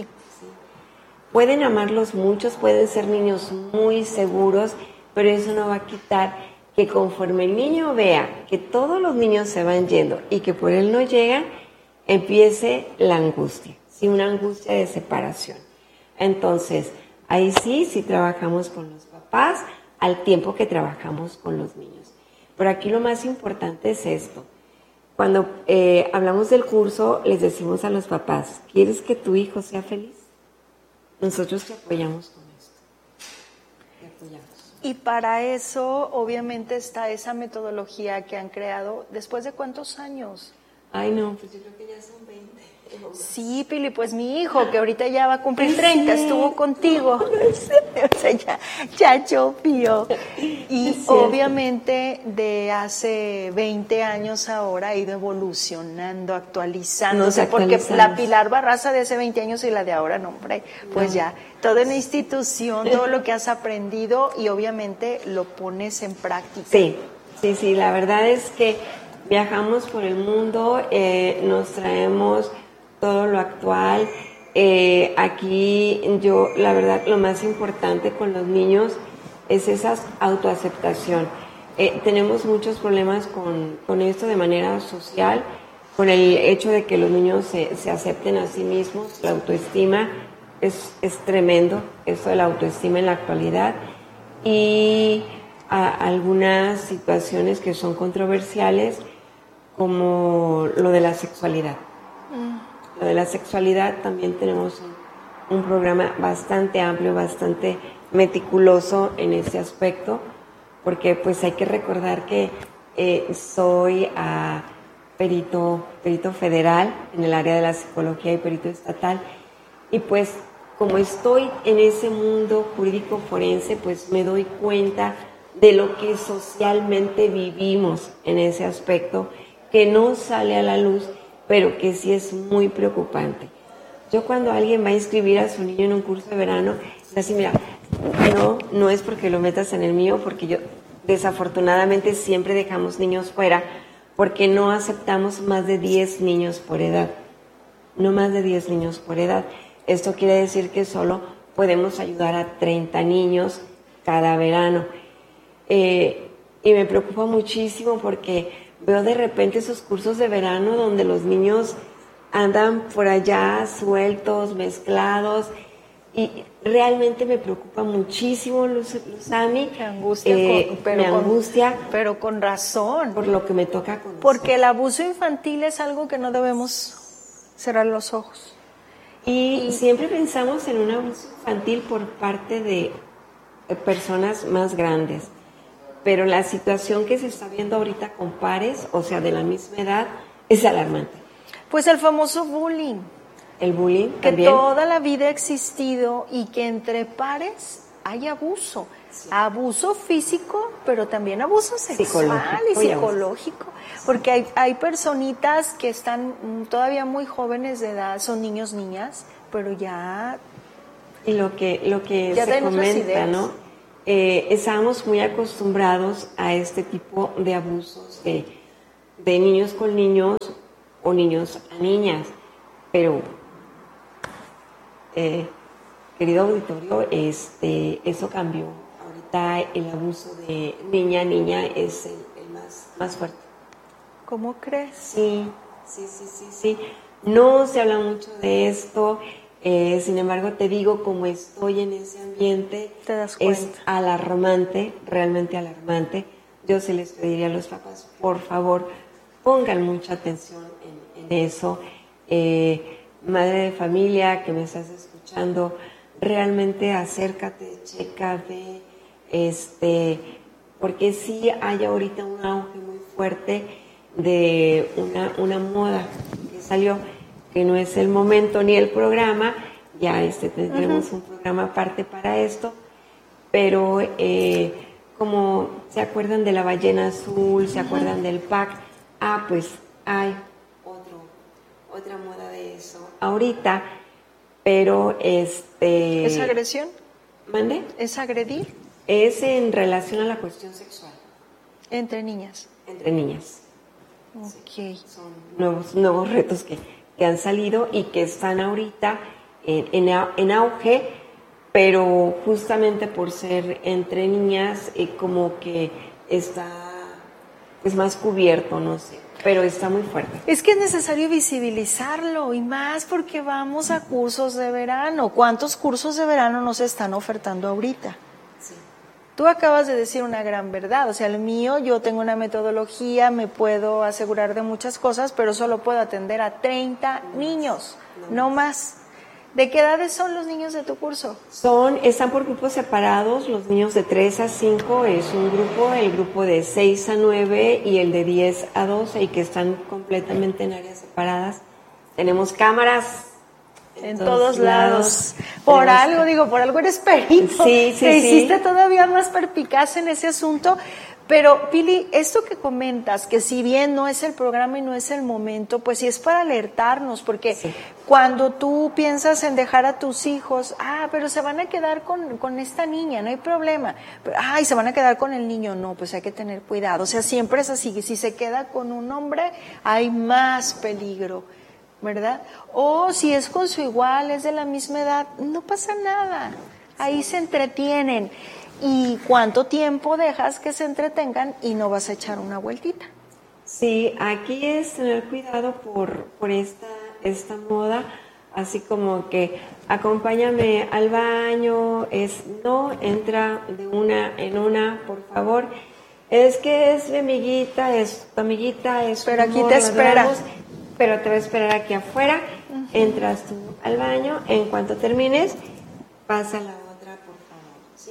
Pueden amarlos muchos, pueden ser niños muy seguros, pero eso no va a quitar que conforme el niño vea que todos los niños se van yendo y que por él no llegan, empiece la angustia, ¿sí? Una angustia de separación. Entonces, ahí sí, sí trabajamos con los papás al tiempo que trabajamos con los niños. Pero aquí lo más importante es esto. Cuando eh, hablamos del curso, les decimos a los papás, ¿quieres que tu hijo sea feliz? Nosotros te apoyamos con esto. Te apoyamos. Y para eso, obviamente, está esa metodología que han creado. ¿Después de cuántos años? Ay, no, pues yo creo que ya son veinte. Sí, Pili, pues mi hijo, que ahorita ya va a cumplir treinta, sí. Estuvo contigo. O sea, ya, ya llovió. Y obviamente de hace veinte años ahora ha ido evolucionando, actualizándose, porque la Pilar Barraza de hace veinte años y la de ahora, no, hombre, pues no. Ya, toda una institución, todo lo que has aprendido y obviamente lo pones en práctica. Sí, sí, sí, la verdad es que viajamos por el mundo, eh, nos traemos todo lo actual. Eh, aquí yo, la verdad, lo más importante con los niños es esa autoaceptación. Eh, tenemos muchos problemas con, con esto de manera social, con el hecho de que los niños se, se acepten a sí mismos. La autoestima es, es tremendo, esto de la autoestima en la actualidad, y a, algunas situaciones que son controversiales, como lo de la sexualidad. Mm. Lo de la sexualidad también tenemos un, un programa bastante amplio, bastante meticuloso en ese aspecto, porque pues hay que recordar que eh, soy uh, perito, perito federal en el área de la psicología y perito estatal, y pues como estoy en ese mundo jurídico forense, pues me doy cuenta de lo que socialmente vivimos en ese aspecto, que no sale a la luz, pero que sí es muy preocupante. Yo cuando alguien va a inscribir a su niño en un curso de verano, es así, mira, no, no es porque lo metas en el mío, porque yo desafortunadamente siempre dejamos niños fuera, porque no aceptamos más de diez niños por edad, no más de diez niños por edad. Esto quiere decir que solo podemos ayudar a treinta niños cada verano. Eh, y me preocupa muchísimo porque veo de repente esos cursos de verano donde los niños andan por allá sueltos, mezclados, y realmente me preocupa muchísimo, Luzami. Me angustia, eh, con, pero, me angustia con, pero con razón. Por lo que me toca conocer. Porque el abuso infantil es algo que no debemos cerrar los ojos. Y, y siempre pensamos en un abuso infantil por parte de personas más grandes. Pero la situación que se está viendo ahorita con pares, o sea, de la misma edad, es alarmante. Pues el famoso bullying. El bullying que también. toda la vida ha existido y que entre pares hay abuso. Sí. Abuso físico, pero también abuso sexual psicológico y psicológico. Sí. Porque hay, hay personitas que están todavía muy jóvenes de edad, son niños, niñas, pero ya... Y lo que, lo que se comenta, ¿no? Eh, estábamos muy acostumbrados a este tipo de abusos de, de niños con niños o niños a niñas, pero eh, querido auditorio, este, eso cambió. Ahorita el abuso de niña a niña es el, el más, más fuerte. ¿Cómo crees? Sí, sí, sí, sí, sí. No se habla mucho de esto. Eh, sin embargo, te digo, como estoy en ese ambiente, ¿te das cuenta? Es alarmante, realmente alarmante. Yo se les pediría a los papás, por favor, pongan mucha atención en, en eso. Eh, madre de familia que me estás escuchando, realmente acércate, checa, ve, este, porque sí hay ahorita un auge muy fuerte de una, una moda que salió, que no es el momento ni el programa, ya este tendremos uh-huh. un programa aparte para esto, pero eh, como se acuerdan de la ballena azul, se uh-huh. acuerdan del pack, ah, pues hay otro, otra moda de eso ahorita, pero este... ¿Es agresión? ¿Mande? ¿Es agredir? Es en relación a la cuestión sexual. ¿Entre niñas? Entre niñas. Ok. Sí, son nuevos, nuevos retos que... que han salido y que están ahorita en, en, en auge, pero justamente por ser entre niñas, eh, como que está pues más cubierto, no sé, pero está muy fuerte. Es que es necesario visibilizarlo, y más porque vamos a cursos de verano. ¿Cuántos cursos de verano nos están ofertando ahorita? Sí. Tú acabas de decir una gran verdad, o sea, el mío, yo tengo una metodología, me puedo asegurar de muchas cosas, pero solo puedo atender a treinta no niños, más, no, no más. ¿De qué edades son los niños de tu curso? Son, están por grupos separados, los niños de tres a cinco es un grupo, el grupo de seis a nueve y el de diez a doce, y que están completamente en áreas separadas. Tenemos cámaras en todos lados. Por Tenemos... algo, digo, por algo eres perito. Sí, sí, Te sí. hiciste todavía más perpicaz en ese asunto. Pero, Pili, esto que comentas, que si bien no es el programa y no es el momento, pues sí es para alertarnos, porque sí. Cuando tú piensas en dejar a tus hijos, ah, pero se van a quedar con, con esta niña, no hay problema. Pero, ay, se van a quedar con el niño, no, pues hay que tener cuidado. O sea, siempre es así, si se queda con un hombre, hay más peligro, ¿verdad? O si es con su igual, es de la misma edad, no pasa nada, ahí se entretienen. ¿Y cuánto tiempo dejas que se entretengan y no vas a echar una vueltita? Sí, aquí es tener cuidado por, por esta, esta moda, así como que acompáñame al baño, es no, entra de una en una, por favor. Es que es mi amiguita, es tu amiguita, es Pero aquí te espera. Pero te va a esperar aquí afuera, uh-huh. Entras tú al baño, en cuanto termines, pasa la otra, por favor, ¿sí?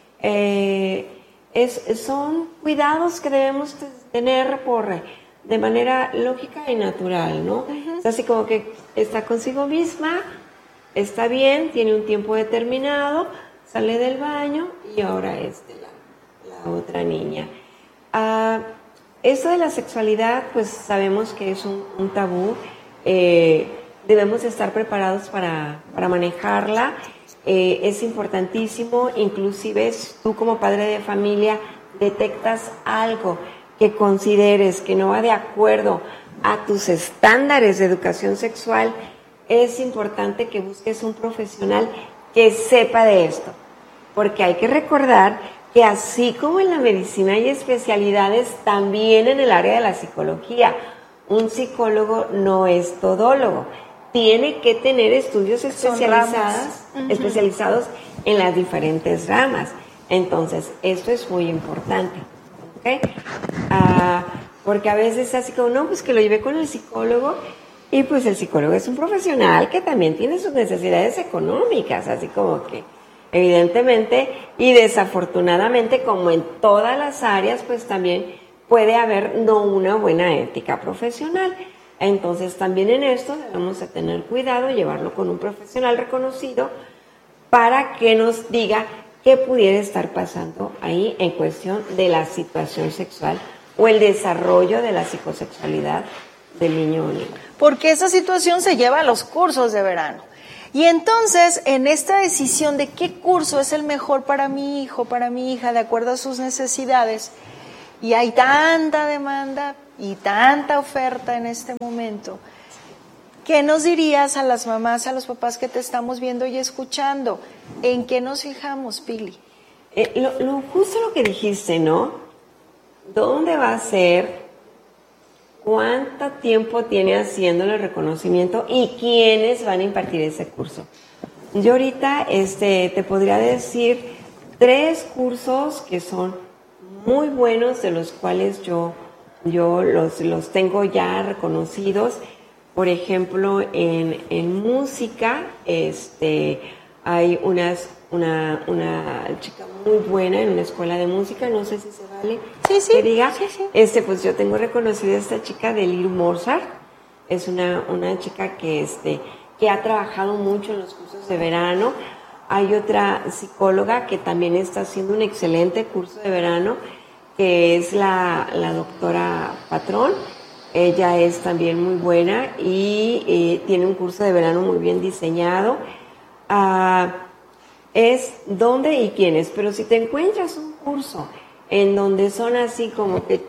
Eh, es, son cuidados que debemos tener por, de manera lógica y natural, ¿no? Uh-huh. Es así como que está consigo misma, está bien, tiene un tiempo determinado, sale del baño y ahora es de la, la otra niña. Uh, Esto de la sexualidad, pues sabemos que es un, un tabú, eh, debemos estar preparados para, para manejarla, eh, es importantísimo, inclusive tú como padre de familia detectas algo que consideres que no va de acuerdo a tus estándares de educación sexual, es importante que busques un profesional que sepa de esto, porque hay que recordar que así como en la medicina hay especialidades, también en el área de la psicología. Un psicólogo no es todólogo, tiene que tener estudios especializados, uh-huh. especializados en las diferentes ramas. Entonces, esto es muy importante, ¿ok? Uh, porque a veces es así como, no, pues que lo llevé con el psicólogo, y pues el psicólogo es un profesional que también tiene sus necesidades económicas, así como que evidentemente y desafortunadamente, como en todas las áreas, pues también puede haber no una buena ética profesional. Entonces también en esto debemos de tener cuidado, llevarlo con un profesional reconocido para que nos diga qué pudiera estar pasando ahí en cuestión de la situación sexual o el desarrollo de la psicosexualidad del niño o niña. Porque esa situación se lleva a los cursos de verano. Y entonces, en esta decisión de qué curso es el mejor para mi hijo, para mi hija, de acuerdo a sus necesidades, y hay tanta demanda y tanta oferta en este momento, ¿qué nos dirías a las mamás, a los papás que te estamos viendo y escuchando? ¿En qué nos fijamos, Pili? Eh, lo, lo, justo lo que dijiste, ¿no? ¿Dónde va a ser? ¿Cuánto tiempo tiene haciéndole el reconocimiento? ¿Y quiénes van a impartir ese curso? Yo ahorita este, te podría decir tres cursos que son muy buenos, de los cuales yo, yo los, los tengo ya reconocidos. Por ejemplo, en, en música, este, hay unas, una, una chica muy buena en una escuela de música, no sé si se vale sí, sí, que diga, sí, sí. este, pues yo tengo reconocida a esta chica de Little Mozart, es una, una chica que, este, que ha trabajado mucho en los cursos de verano. Hay otra psicóloga que también está haciendo un excelente curso de verano, que es la, la doctora Patrón. Ella es también muy buena y eh, tiene un curso de verano muy bien diseñado. Uh, es dónde y quiénes, pero si te encuentras un curso en donde son así como que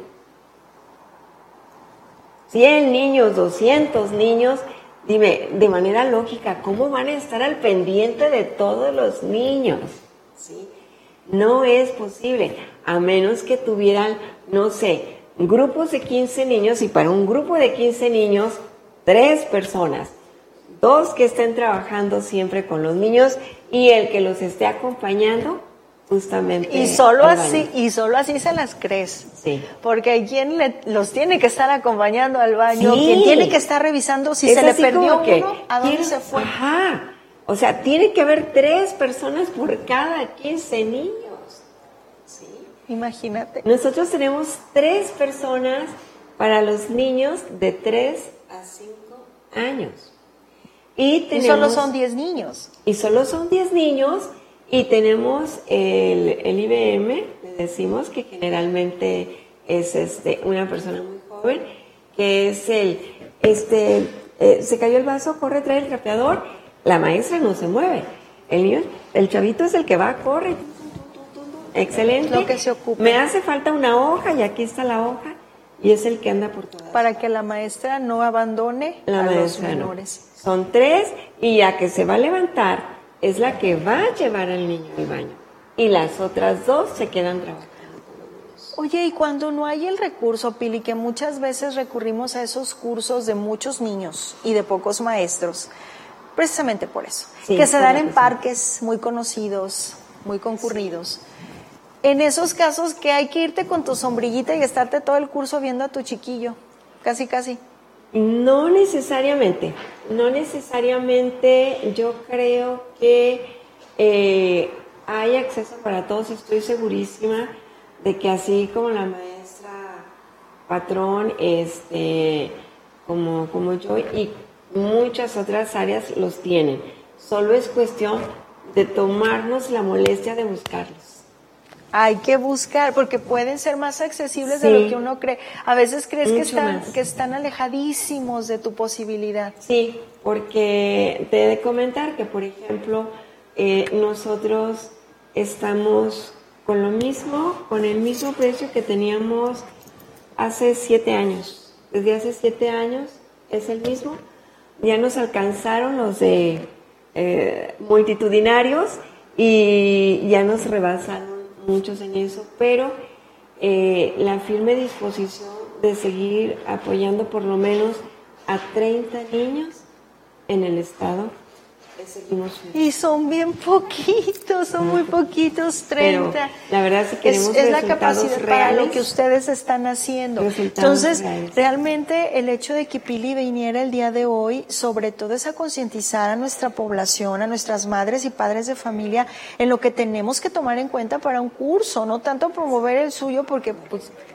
cien niños, doscientos niños, dime, de manera lógica, ¿cómo van a estar al pendiente de todos los niños? ¿Sí? No es posible, a menos que tuvieran, no sé, grupos de quince niños, y para un grupo de quince niños, tres personas, dos que estén trabajando siempre con los niños y el que los esté acompañando justamente. Y solo así, y solo así se las crees. Sí. Porque hay quien le, los tiene que estar acompañando al baño, sí. quien tiene que estar revisando si es se le perdió que, uno, a dónde se fue. Ajá. O sea, tiene que haber tres personas por cada quince niños. ¿Sí? Imagínate. Nosotros tenemos tres personas para los niños de tres a cinco años. Y, tenemos, y solo son diez niños. Y solo son diez niños. Y tenemos el, el I B M, le decimos que generalmente es este una persona muy joven, que es el, este, eh, se cayó el vaso, corre, trae el trapeador, la maestra no se mueve. El niño, el chavito es el que va, corre, excelente. Lo que se ocupa. Me hace falta una hoja y aquí está la hoja y es el que anda por todas. Para que la maestra no abandone la a maestra los menores. No. Son tres y ya que se va a levantar, es la que va a llevar al niño al baño. Y las otras dos se quedan trabajando. Oye, y cuando no hay el recurso, Pili, que muchas veces recurrimos a esos cursos de muchos niños y de pocos maestros, precisamente por eso, sí, que se dan en sí. parques muy conocidos, muy concurridos. Sí. En esos casos que hay que irte con tu sombrillita y estarte todo el curso viendo a tu chiquillo, casi, casi. No necesariamente, no necesariamente. Yo creo que eh, hay acceso para todos. Estoy segurísima de que así como la maestra Patrón, este, como, como yo y muchas otras áreas los tienen. Solo es cuestión de tomarnos la molestia de buscarlos. Hay que buscar, porque pueden ser más accesibles sí. de lo que uno cree. A veces crees Mucho que están, más. que están alejadísimos de tu posibilidad. Sí, porque te he de comentar que, por ejemplo, eh, nosotros estamos con lo mismo, con el mismo precio que teníamos hace siete años. Desde hace siete años es el mismo. Ya nos alcanzaron los de eh, multitudinarios y ya nos rebasaron muchos en eso, pero eh, la firme disposición de seguir apoyando por lo menos a treinta niños en el estado, seguimos firmes. Y son bien poquitos, son muy poquitos, treinta. Pero la verdad si queremos es, es la resultados capacidad reales, para lo que ustedes están haciendo. Entonces, reales. Realmente el hecho de que Pili viniera el día de hoy, sobre todo es a concientizar a nuestra población, a nuestras madres y padres de familia, en lo que tenemos que tomar en cuenta para un curso, no tanto promover el suyo porque pues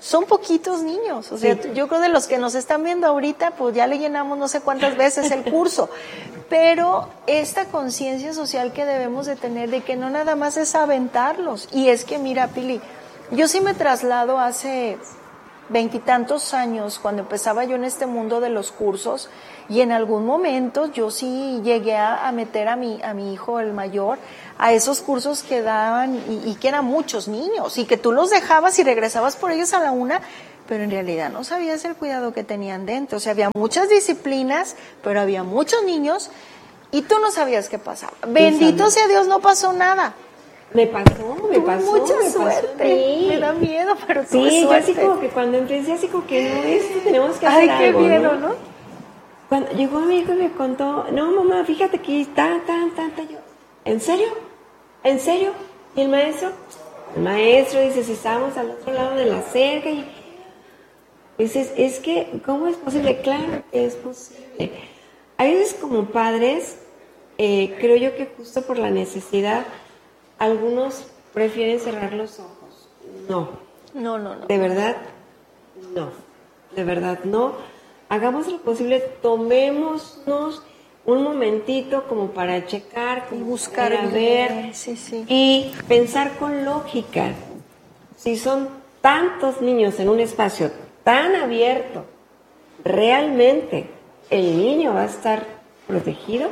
son poquitos niños. O sea, sí. Yo creo de los que nos están viendo ahorita, pues ya le llenamos no sé cuántas veces el curso. Pero esta conciencia social que debemos de tener de que no nada más es aventarlos. Y es que, mira, Pili, yo sí me traslado hace veintitantos años, cuando empezaba yo en este mundo de los cursos, y en algún momento yo sí llegué a, a meter a mi, a mi hijo, el mayor, a esos cursos que daban, y, y que eran muchos niños, y que tú los dejabas y regresabas por ellos a la una, pero en realidad no sabías el cuidado que tenían dentro. O sea, había muchas disciplinas, pero había muchos niños, y tú no sabías qué pasaba. Bendito sea Dios, no pasó nada. Me pasó, me Tuve pasó. mucha me suerte. Pasó me da miedo, pero tuve sí, suerte. yo así como que cuando entré, así como que no, esto tenemos que hacer. Ay, qué algo, miedo, ¿no? ¿no? Cuando llegó mi hijo y me contó, no, mamá, fíjate que está tan, tan, tan. Yo, ¿en serio? ¿En serio? ¿Y el maestro? El maestro dice, si estábamos al otro lado de la cerca, y dices, es que, ¿cómo es posible? Claro que es posible. A veces como padres, eh, creo yo que justo por la necesidad, algunos prefieren cerrar los ojos. No. No, no, no. De verdad, no. De verdad, no. Hagamos lo posible, tomémonos un momentito como para checar, como y buscar para ver, sí, sí. y pensar con lógica. Si son tantos niños en un espacio tan abierto, ¿realmente el niño va a estar protegido?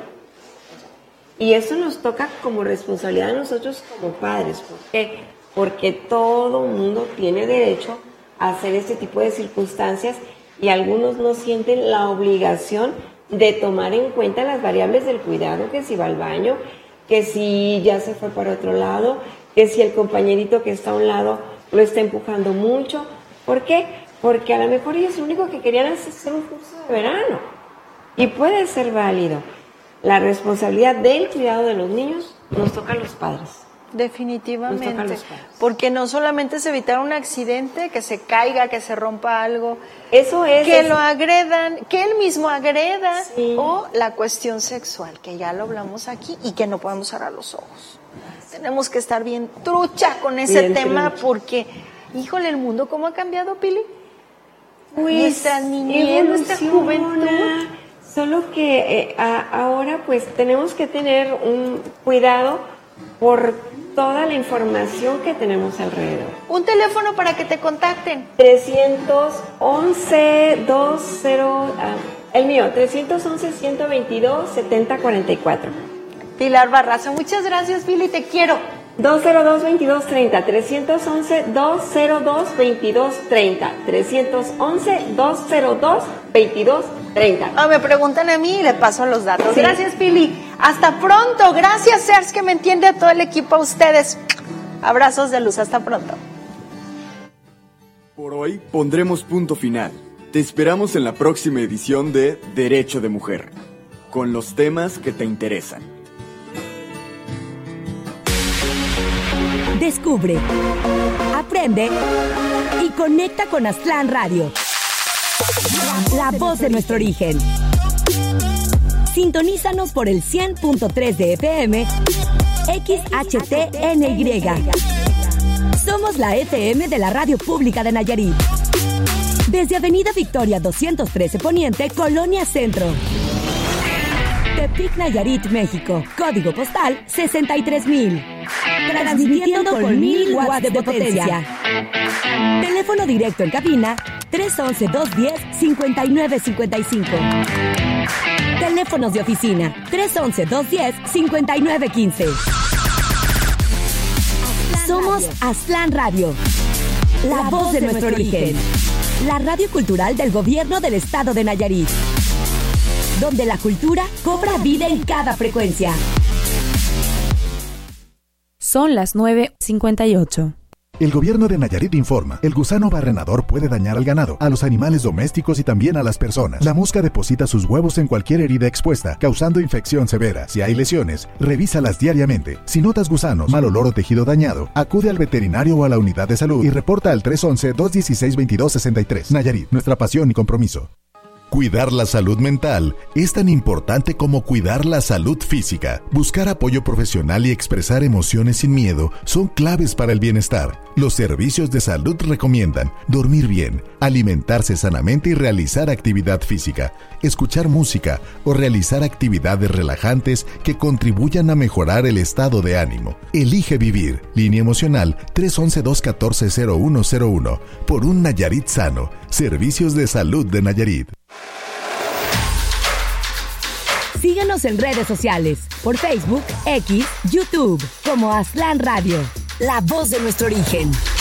Y eso nos toca como responsabilidad a nosotros como padres. ¿Por qué? Porque todo mundo tiene derecho a hacer este tipo de circunstancias, y algunos no sienten la obligación de tomar en cuenta las variables del cuidado, que si va al baño, que si ya se fue para otro lado, que si el compañerito que está a un lado lo está empujando mucho. ¿Por qué? Porque a lo mejor ellos lo único que querían es hacer un curso de verano, y puede ser válido. La responsabilidad del cuidado de los niños nos toca a los padres. Definitivamente, nos toca a los padres. Porque no solamente es evitar un accidente, que se caiga, que se rompa algo, eso es, que es... lo agredan, que él mismo agreda, sí. O la cuestión sexual, que ya lo hablamos aquí, y que no podemos cerrar los ojos. Tenemos que estar bien trucha con ese bien tema, trucha. Porque, híjole, el mundo cómo ha cambiado, Pili. Pues, nuestra niñez, nuestra juventud. Solo que eh, a, ahora pues tenemos que tener un cuidado por toda la información que tenemos alrededor. Un teléfono para que te contacten. trescientos once, veinte, ah, el mío, trescientos once, ciento veintidós, setenta cuarenta y cuatro. Pilar Barraza, muchas gracias, Pili, te quiero. dos cero dos, veintidós treinta, trescientos once, dos cero dos, veintidós treinta, trescientos once, dos cero dos, veintidós treinta. Ah, me preguntan a mí y le paso los datos. Sí. Gracias, Pili. Hasta pronto. Gracias, Sers, que me entiende, a todo el equipo, a ustedes. Abrazos de luz. Hasta pronto. Por hoy pondremos punto final. Te esperamos en la próxima edición de Derecho de Mujer, con los temas que te interesan. Descubre, aprende y conecta con Aztlán Radio, la voz de nuestro origen. Sintonízanos por el cien punto tres de F M, X H T N Y. Somos la F M de la Radio Pública de Nayarit. Desde Avenida Victoria doscientos trece Poniente, Colonia Centro. Tepic, Nayarit, México. Código postal sesenta y tres mil. Transmitiendo con mil watts de potencia. Teléfono directo en cabina tres once, dos diez, cincuenta y nueve cincuenta y cinco. Teléfonos de oficina tres once, dos diez, cincuenta y nueve quince. Somos Aztlán Radio, la voz de nuestro origen. La radio cultural del gobierno del estado de Nayarit, donde la cultura cobra vida en cada frecuencia. Son las nueve cincuenta y ocho. El gobierno de Nayarit informa, el gusano barrenador puede dañar al ganado, a los animales domésticos y también a las personas. La mosca deposita sus huevos en cualquier herida expuesta, causando infección severa. Si hay lesiones, revísalas diariamente. Si notas gusanos, mal olor o tejido dañado, acude al veterinario o a la unidad de salud y reporta al tres once, dos dieciséis, veintidós sesenta y tres. Nayarit, nuestra pasión y compromiso. Cuidar la salud mental es tan importante como cuidar la salud física. Buscar apoyo profesional y expresar emociones sin miedo son claves para el bienestar. Los servicios de salud recomiendan dormir bien, alimentarse sanamente y realizar actividad física, escuchar música o realizar actividades relajantes que contribuyan a mejorar el estado de ánimo. Elige vivir. Línea emocional tres once, dos catorce, cero uno cero uno. Por un Nayarit sano. Servicios de salud de Nayarit. Síguenos en redes sociales, por Facebook, X, YouTube, como Aztlán Radio. La voz de nuestro origen.